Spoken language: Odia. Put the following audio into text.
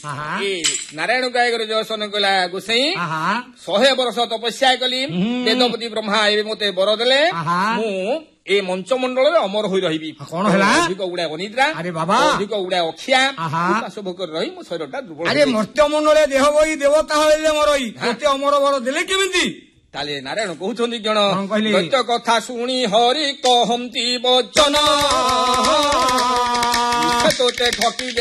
ଏ ନାରାୟଣ ଗାୟକର ଦର୍ଶନ କଲା ଗୋସାଇଁ 100 ବର୍ଷ ତପସ୍ୟା କଲି ବେଦପତି ବ୍ରହ୍ମା ଏବେ ମତେ ବର ଦେଲେ ମୁଁ ଏ ମଞ୍ଚ ମଣ୍ଡଳରେ ଅମର ହୋଇ ରହିବି। କଣ ହେଲା? ଅଧିକ ଗୁଡା ଅନିଦ୍ରା, ଅଧିକ ଗୁଡା ଅଖିଆ ଉପାସ ଭୋକରେ ରହି ମୋ ଶରୀରଟା ଦୁର୍ବଳ। ଆରେ ମର୍ତ୍ତ୍ୟ ମଣ୍ଡଳେ ଦେହ ବହି ଦେବତା ହେଲେ ମରଇ ମତେ ଅମର ବର ଦେଲେ କେମିତି? ତାହେଲେ ନାରାୟଣ କହୁଛନ୍ତି ଜଣ ଦୈତ୍ୟ କଥା ଶୁଣି ହରି କହନ୍ତି ବଚନ ତୋତେ ଠକି